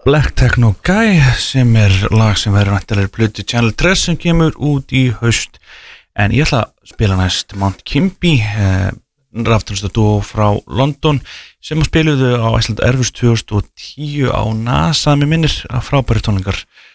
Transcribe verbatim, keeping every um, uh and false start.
Black Techno Guy sem er lag sem verður væntanlega plötu Channel þrjú sem kemur út í haust en ég ætla að spila næst Mount Kimby eh, raftónlistardúó frá London sem spiluðu á Iceland Airwaves tvö þúsund og tíu á NASA með minnir að frábæri tónlingar